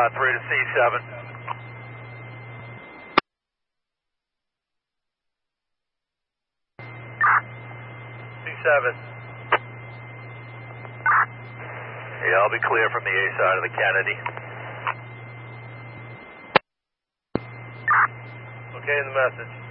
3 to C7. C7. Yeah, I'll be clear from the A side of the Kennedy. Okay, in the message.